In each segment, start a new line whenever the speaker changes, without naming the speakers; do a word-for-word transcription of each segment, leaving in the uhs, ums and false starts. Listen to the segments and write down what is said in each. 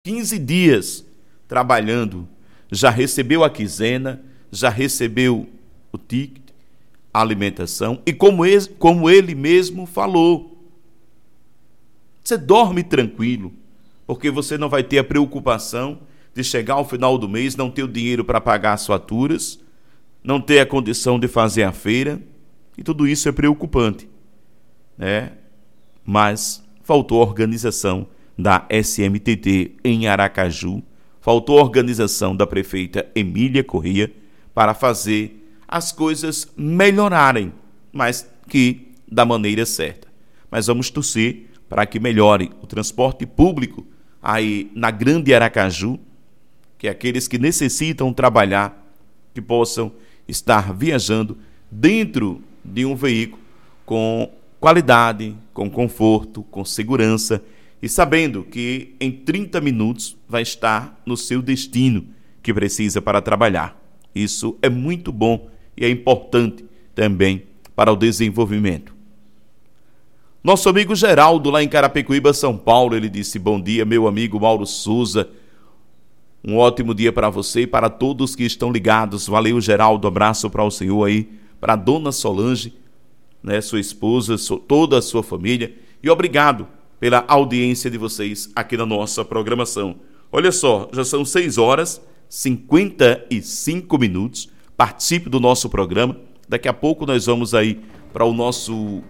quinze dias trabalhando, já recebeu a quinzena, já recebeu o ticket, a alimentação, e como ele, como ele mesmo falou, você dorme tranquilo, porque você não vai ter a preocupação de chegar ao final do mês, não ter o dinheiro para pagar as faturas, não ter a condição de fazer a feira, e tudo isso é preocupante, né? Mas faltou organização da S M T T em Aracaju, faltou organização da prefeita Emília Corrêa para fazer as coisas melhorarem, mas que da maneira certa. Mas vamos torcer para que melhore o transporte público aí na Grande Aracaju, que aqueles que necessitam trabalhar, que possam estar viajando dentro de um veículo com qualidade, com conforto, com segurança e sabendo que em trinta minutos vai estar no seu destino que precisa para trabalhar. Isso é muito bom e é importante também para o desenvolvimento. Nosso amigo Geraldo, lá em Carapicuíba, São Paulo, ele disse: bom dia, meu amigo Mauro Souza. Um ótimo dia para você e para todos que estão ligados. Valeu, Geraldo. Abraço para o senhor aí, para a dona Solange, né, sua esposa, toda a sua família. E obrigado pela audiência de vocês aqui na nossa programação. Olha só, já são seis horas e cinquenta e cinco minutos. Participe do nosso programa. Daqui a pouco nós vamos aí para o nosso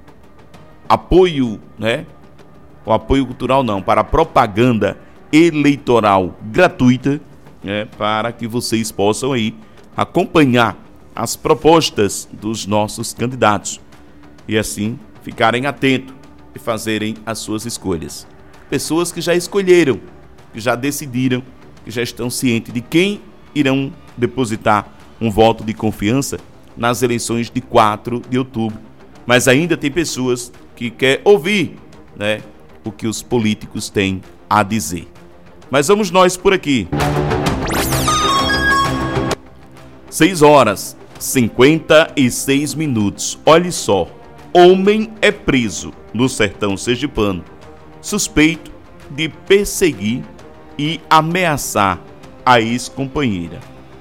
apoio, né? O apoio cultural não, para a propaganda eleitoral gratuita, né? Para que vocês possam aí acompanhar as propostas dos nossos candidatos e assim ficarem atentos e fazerem as suas escolhas. Pessoas que já escolheram, que já decidiram, que já estão cientes de quem irão depositar um voto de confiança nas eleições de quatro de outubro. Mas ainda tem pessoas que querem ouvir, né, o que os políticos têm a dizer. Mas vamos nós por aqui. seis horas e cinquenta e seis minutos. Olhe só. Homem é preso no sertão sergipano, suspeito de perseguir e ameaçar a ex-companheira.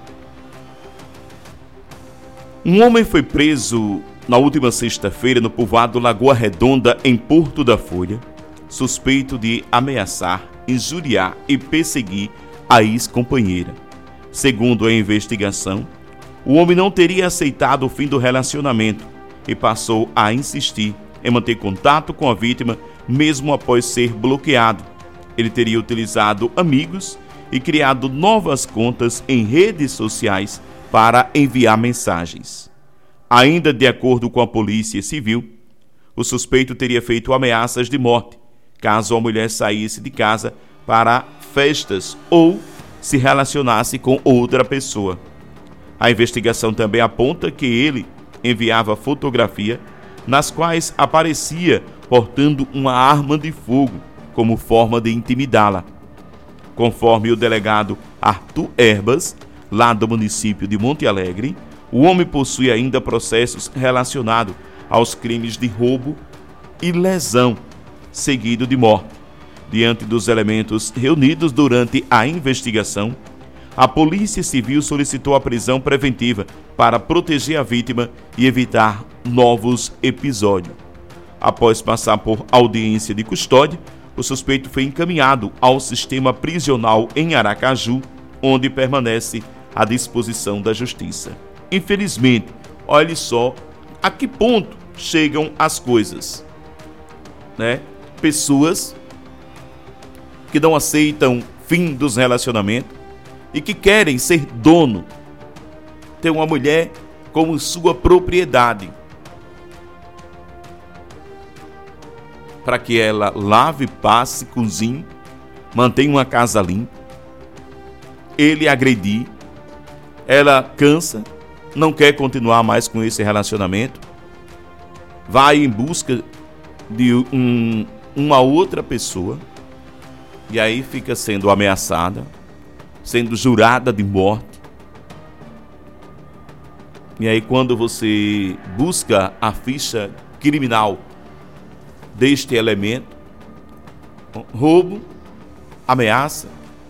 Um homem foi preso na última sexta-feira no povoado Lagoa Redonda, em Porto da Folha, suspeito de ameaçar, injuriar e perseguir a ex-companheira. Segundo a investigação, o homem não teria aceitado o fim do relacionamento e passou a insistir em manter contato com a vítima mesmo após ser bloqueado. Ele teria utilizado amigos e criado novas contas em redes sociais para enviar mensagens. Ainda de acordo com a Polícia Civil, o suspeito teria feito ameaças de morte caso a mulher saísse de casa para festas ou se relacionasse com outra pessoa. A investigação também aponta que ele enviava fotografia nas quais aparecia portando uma arma de fogo como forma de intimidá-la. Conforme o delegado Arthur Erbas, lá do município de Monte Alegre, o homem possui ainda processos relacionados aos crimes de roubo e lesão, seguido de morte. Diante dos elementos reunidos durante a investigação, a Polícia Civil solicitou a prisão preventiva para proteger a vítima e evitar novos episódios. Após passar por audiência de custódia, o suspeito foi encaminhado ao sistema prisional em Aracaju, onde permanece à disposição da Justiça. Infelizmente, olhe só a que ponto chegam as coisas, né? Pessoas que não aceitam fim dos relacionamentos e que querem ser dono, ter uma mulher como sua propriedade, para que ela lave, passe, cozinhe, mantenha uma casa limpa. Ele agredir, ela cansa, não quer continuar mais com esse relacionamento, vai em busca de um, uma outra pessoa e aí fica sendo ameaçada, sendo jurada de morte. E aí quando você busca a ficha criminal deste elemento, roubo, ameaça,